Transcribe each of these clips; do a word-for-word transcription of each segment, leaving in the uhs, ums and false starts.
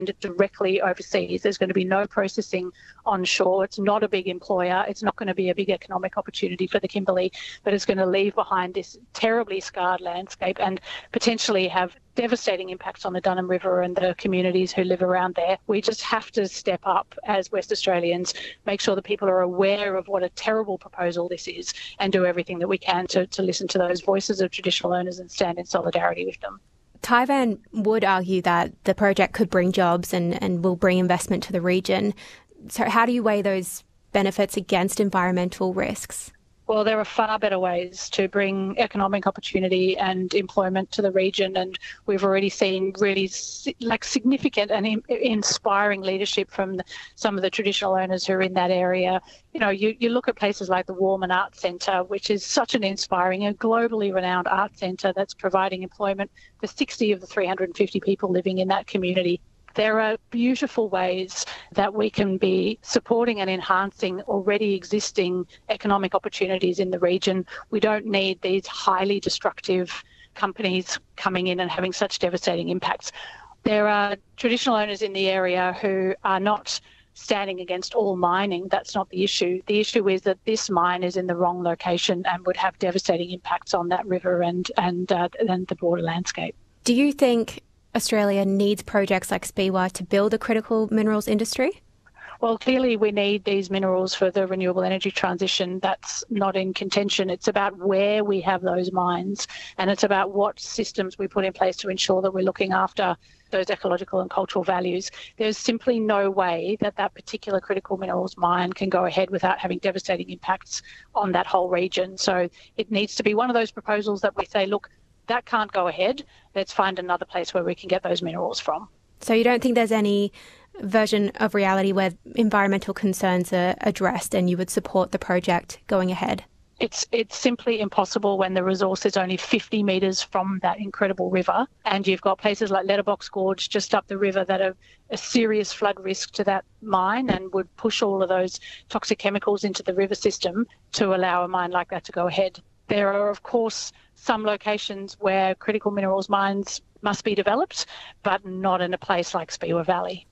directly overseas. There's going to be no processing onshore. It's not a big employer. It's not going to be a big economic opportunity for the Kimberley, but it's going to leave behind this terribly scarred landscape and potentially have devastating impacts on the Dunham River and the communities who live around there. We just have to step up as West Australians, make sure that people are aware of what a terrible proposal this is, and do everything that we can to, to listen to those voices of traditional owners and stand in solidarity with them. Tivan would argue that the project could bring jobs and, and will bring investment to the region. So how do you weigh those benefits against environmental risks? Well, there are far better ways to bring economic opportunity and employment to the region, and we've already seen really like significant and in, inspiring leadership from the, some of the traditional owners who are in that area. You know, you, you look at places like the Warman Arts Centre, which is such an inspiring and globally renowned art centre that's providing employment for sixty of the three hundred fifty people living in that community. There are beautiful ways that we can be supporting and enhancing already existing economic opportunities in the region. We don't need these highly destructive companies coming in and having such devastating impacts. There are traditional owners in the area who are not standing against all mining. That's not the issue. The issue is that this mine is in the wrong location and would have devastating impacts on that river and, and, uh, and the broader landscape. Do you think Australia needs projects like Speewah to build a critical minerals industry? Well, clearly we need these minerals for the renewable energy transition. That's not in contention. It's about where we have those mines, and it's about what systems we put in place to ensure that we're looking after those ecological and cultural values. There's simply no way that that particular critical minerals mine can go ahead without having devastating impacts on that whole region. So it needs to be one of those proposals that we say, look, that can't go ahead. Let's find another place where we can get those minerals from. So you don't think there's any version of reality where environmental concerns are addressed and you would support the project going ahead? It's it's simply impossible when the resource is only fifty metres from that incredible river, and you've got places like Letterbox Gorge just up the river that are a serious flood risk to that mine and would push all of those toxic chemicals into the river system to allow a mine like that to go ahead. There are, of course, some locations where critical minerals mines must be developed, but not in a place like Speewah Valley.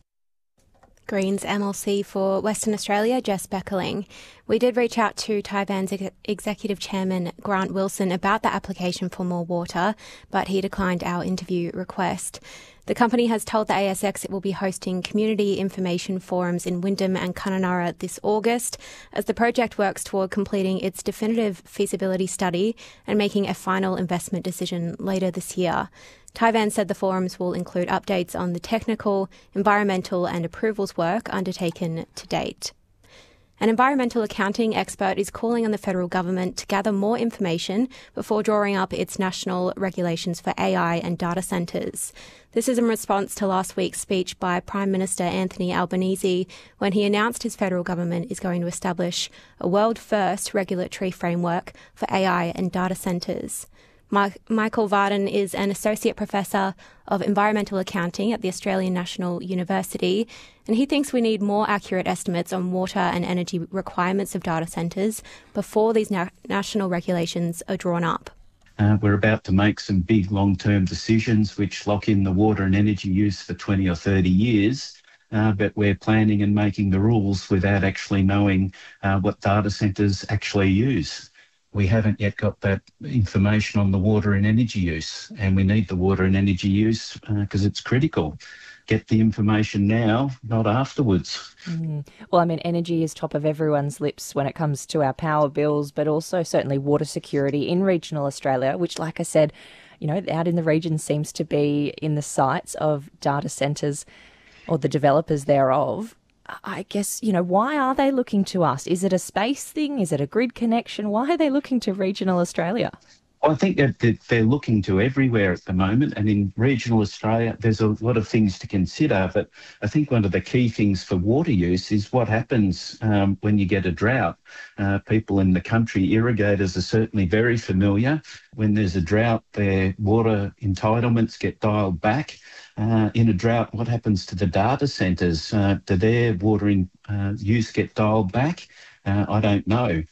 Greens M L C for Western Australia, Jess Beckerling. We did reach out to Tivan's ex- Executive Chairman Grant Wilson about the application for more water, but he declined our interview request. The company has told the A S X it will be hosting community information forums in Wyndham and Kununurra this August as the project works toward completing its definitive feasibility study and making a final investment decision later this year. Tivan said the forums will include updates on the technical, environmental and approvals work undertaken to date. An environmental accounting expert is calling on the federal government to gather more information before drawing up its national regulations for A I and data centres. This is in response to last week's speech by Prime Minister Anthony Albanese when he announced his federal government is going to establish a world-first regulatory framework for A I and data centres. Michael Varden is an Associate Professor of Environmental Accounting at the Australian National University, and he thinks we need more accurate estimates on water and energy requirements of data centres before these na- national regulations are drawn up. Uh, we're about to make some big long-term decisions which lock in the water and energy use for twenty or thirty years, uh, but we're planning and making the rules without actually knowing uh, what data centres actually use. We haven't yet got that information on the water and energy use, and we need the water and energy use because uh, it's critical. Get the information now, not afterwards. Mm. Well, I mean, energy is top of everyone's lips when it comes to our power bills, but also certainly water security in regional Australia, which, like I said, you know, out in the region seems to be in the sights of data centres or the developers thereof. I guess, you know, why are they looking to us? Is it a space thing? Is it a grid connection? Why are they looking to regional Australia? I think that they're looking to everywhere at the moment, and in regional Australia there's a lot of things to consider, but I think one of the key things for water use is what happens um, when you get a drought. Uh, people in the country, irrigators are certainly very familiar. When there's a drought, their water entitlements get dialed back. Uh, in a drought, what happens to the data centres? Uh, do their water in, uh, use get dialed back? Uh, I don't know.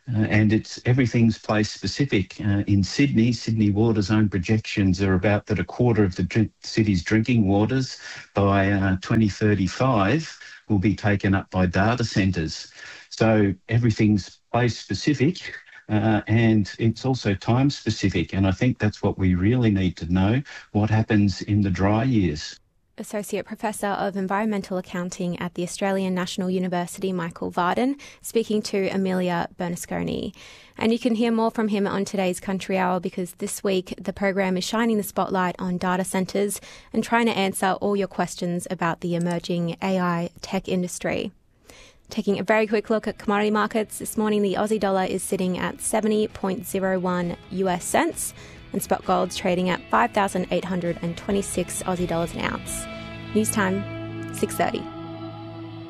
Uh, and it's everything's place specific. Uh, in Sydney, Sydney Water's own projections are about that a quarter of the drink, city's drinking waters by uh, twenty thirty-five will be taken up by data centres. So everything's place specific. Uh, and it's also time specific. And I think that's what we really need to know, what happens in the dry years. Associate Professor of Environmental Accounting at the Australian National University, Michael Varden, speaking to Amelia Bernasconi. And you can hear more from him on today's Country Hour, because this week the program is shining the spotlight on data centres and trying to answer all your questions about the emerging A I tech industry. Taking a very quick look at commodity markets, this morning the Aussie dollar is sitting at seventy point zero one US cents and spot gold's trading at five thousand eight hundred twenty-six Aussie dollars an ounce. News time, six thirty.